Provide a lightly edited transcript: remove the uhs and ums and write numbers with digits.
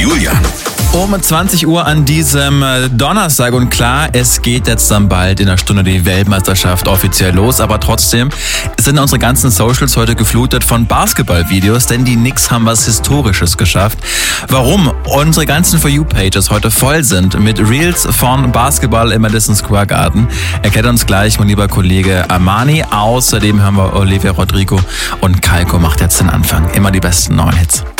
Julian. Um 20 Uhr an diesem Donnerstag und klar, es geht jetzt dann bald in einer Stunde die Weltmeisterschaft offiziell los, aber trotzdem sind unsere ganzen Socials heute geflutet von Basketballvideos, denn die Knicks haben was Historisches geschafft. Warum unsere ganzen For You-Pages heute voll sind mit Reels von Basketball im Madison Square Garden, erklärt uns gleich mein lieber Kollege Armani. Außerdem haben wir Olivia Rodrigo und Kalko macht jetzt den Anfang. Immer die besten neuen Hits.